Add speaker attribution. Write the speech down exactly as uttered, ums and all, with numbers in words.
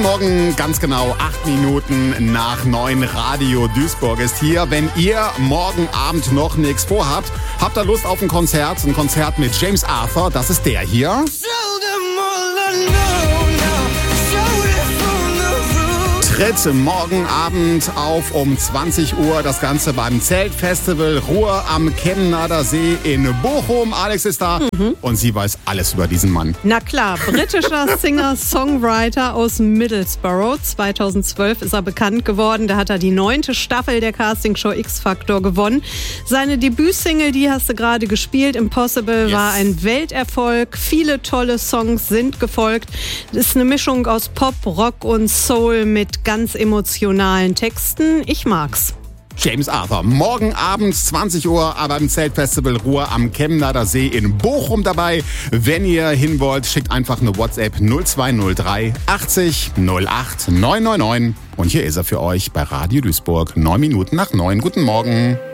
Speaker 1: Guten Morgen, ganz genau acht Minuten nach neun. Radio Duisburg ist hier. Wenn ihr morgen Abend noch nichts vorhabt, habt ihr Lust auf ein Konzert? Ein Konzert mit James Arthur, das ist der hier. Tritt morgen Abend auf um zwanzig Uhr. Das Ganze beim Zeltfestival Ruhr am Chemnader See in Bochum. Alex ist da mhm. und sie weiß alles über diesen Mann.
Speaker 2: Na klar, britischer Singer-Songwriter aus Middlesbrough. zweitausendzwölf ist er bekannt geworden. Da hat er die neunte Staffel der Castingshow X-Factor gewonnen. Seine Debütsingle, die hast du gerade gespielt, Impossible, yes. war ein Welterfolg. Viele tolle Songs sind gefolgt. Das ist eine Mischung aus Pop, Rock und Soul mit ganz emotionalen Texten. Ich mag's.
Speaker 1: James Arthur, morgen Abend zwanzig Uhr beim Zeltfestival Ruhr am Chemnader See in Bochum dabei. Wenn ihr hin wollt, schickt einfach eine WhatsApp null zwei null drei achtzig null acht neun neun neun. Und hier ist er für euch bei Radio Duisburg, neun Minuten nach neun. Guten Morgen.